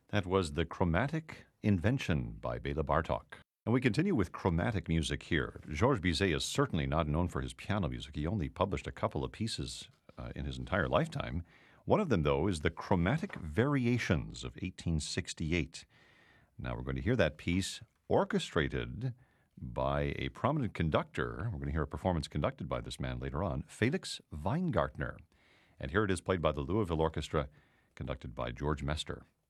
That was The Chromatic Invention by Bela Bartok. And we continue with chromatic music here. Georges Bizet is certainly not known for his piano music. He only published a couple of pieces in his entire lifetime. One of them, though, is the Chromatic Variations of 1868. Now we're going to hear that piece orchestrated by a prominent conductor. We're going to hear a performance conducted by this man later on, Felix Weingartner. And here it is played by the Louisville Orchestra, conducted by George Mester.